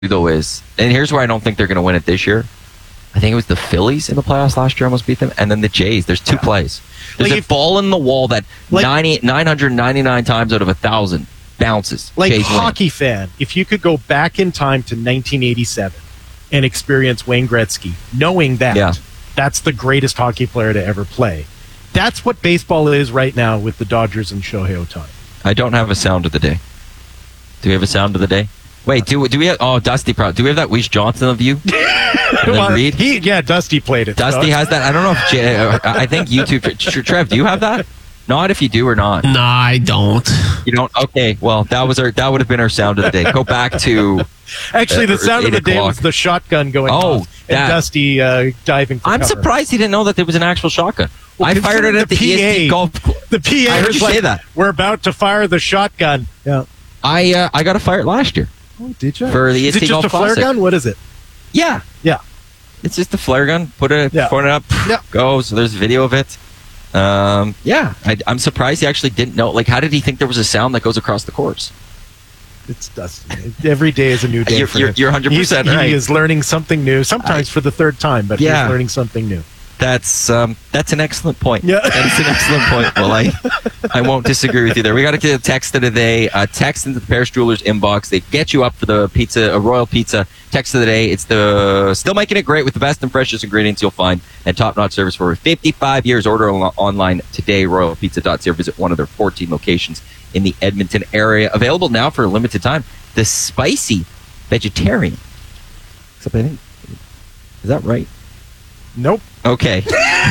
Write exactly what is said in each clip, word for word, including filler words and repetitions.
though is, and here's where I don't think they're going to win it this year. I think it was the Phillies in the playoffs last year almost beat them, and then the Jays. There's two yeah. plays. There's like a if, ball in the wall that like, ninety, nine hundred ninety-nine times out of a thousand bounces. Like Jays hockey win. fan, if you could go back in time to nineteen eighty-seven and experience Wayne Gretzky, knowing that yeah. that's the greatest hockey player to ever play, that's what baseball is right now with the Dodgers and Shohei Ohtani. I don't have a sound of the day. Do we have a sound of the day? Wait, do do we have? Oh, Dusty, do we have that Weiss Johnson of you? well, Reed? He, yeah, Dusty played it. Dusty so. has that. I don't know if Jay, I think YouTube. Trev, do you have that? Not if you do or not. No, I don't. You don't. Okay, well, that was our. That would have been our sound of the day. Go back to. Actually, the sound uh, of the day o'clock. was the shotgun going oh, off and Dusty uh, diving. For I'm cover. surprised he didn't know that there was an actual shotgun. Well, I fired it at the, the P A, E S T golf. The P A. I heard you like, say that. We're about to fire the shotgun. Yeah. I uh, I got to fire it last year. Oh, did you? For the E S T is it just golf a flare Classic. gun? What is it? Yeah. Yeah. It's just a flare gun. Put it, yeah. point it up, yeah. go. So there's video of it. Um, yeah, I, I'm surprised he actually didn't know. Like, how did he think there was a sound that goes across the course? It's Dusty. Every day is a new day you're, for you're, him. You're one hundred percent He's, right. He is learning something new, sometimes I, for the third time, but yeah. he's learning something new. That's um, that's an excellent point. Yeah. That's an excellent point. Well, I, I won't disagree with you there. We got to get a text of the day. Uh, text into the Paris Jewelers inbox. They get you up for the pizza, a royal pizza. Text of the day. It's the still making it great with the best and freshest ingredients you'll find and top-notch service for over fifty-five years. Order online today. royal pizza dot c a or visit one of their fourteen locations in the Edmonton area. Available now for a limited time. The spicy vegetarian. Except I think is that right? Nope. Okay.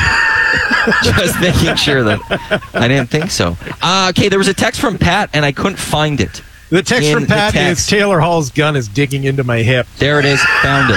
Just making sure that I didn't think so. Uh, okay, there was a text from Pat, and I couldn't find it. The text In from Pat text. is Taylor Hall's gun is digging into my hip. There it is. Found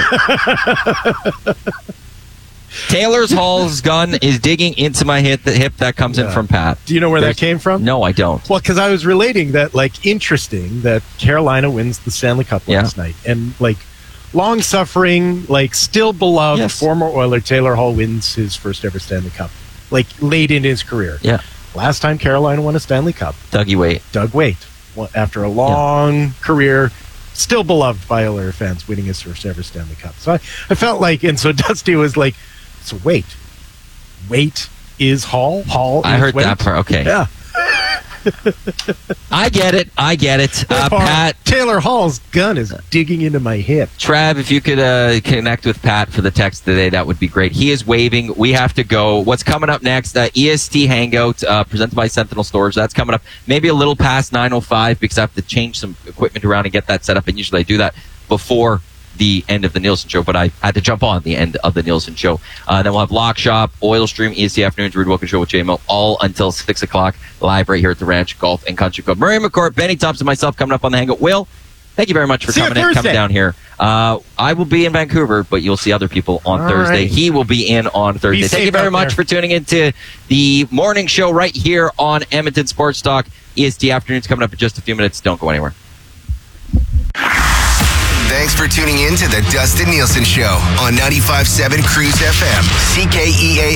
it. Taylor's Hall's gun is digging into my hip. The hip that comes yeah. in from Pat. Do you know where There's, that came from? No, I don't. Well, because I was relating that, like, interesting that Carolina wins the Stanley Cup last yeah. night. And, like, long-suffering, like, still beloved yes. former Oiler Taylor Hall wins his first ever Stanley Cup, like, late in his career. Yeah. Last time Carolina won a Stanley Cup. Dougie Waite. Doug Waite. After a long yeah. career, still beloved by Oiler fans, winning his first ever Stanley Cup. So I, I felt like, and so Dusty was like, so wait. Waite is Hall? Hall is I heard Waite? that part. Okay. Yeah. I get it. I get it. Uh, Pat. Taylor Hall's gun is digging into my hip. Trav, if you could uh, connect with Pat for the text today, that would be great. He is waving. We have to go. What's coming up next? Uh, E S T Hangout uh, presented by Sentinel Stores. That's coming up maybe a little past nine oh five because I have to change some equipment around and get that set up. And usually I do that before the end of the Nielsen Show, but I had to jump on the end of the Nielsen Show. Uh, then we'll have Lock Shop, Oil Stream, E S T Afternoons, Reed Wilkins Show with J M L, all until six o'clock, live right here at the Ranch Golf and Country Club. Murray McCourt, Benny Thompson, myself coming up on the Hangout. Will, thank you very much for see coming in, coming down here. Uh, I will be in Vancouver, but you'll see other people on all Thursday. Right. He will be in on Thursday. Be Thank you very much there. for tuning into the morning show right here on Edmonton Sports Talk. E S T Afternoons coming up in just a few minutes. Don't go anywhere. Thanks for tuning in to the Dustin Nielsen Show on ninety-five point seven Cruise F M, C K E A